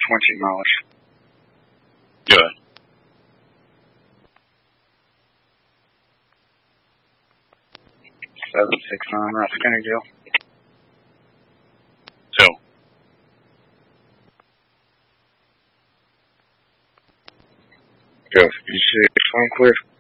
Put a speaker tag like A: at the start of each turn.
A: 20 miles.
B: Good.
A: Seven 6-9, Route Skinnergill.
B: So.
A: Go. You see, phone clear?